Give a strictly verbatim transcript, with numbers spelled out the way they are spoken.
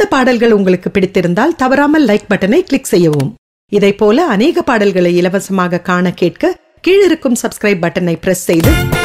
பாடல்கள் உங்களுக்கு பிடித்திருந்தால் தவறாமல் லைக் பட்டனை கிளிக் செய்யவும். இதை போல அநேக பாடல்களை இலவசமாக காண கேட்க கீழிருக்கும் சப்ஸ்கிரைப் பட்டனை பிரஸ் செய்து